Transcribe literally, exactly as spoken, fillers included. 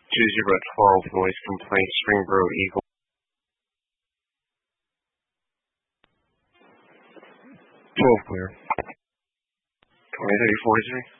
two zero twelve, noise complaint, Springboro Eagle. twelve clear. twenty thirty-four,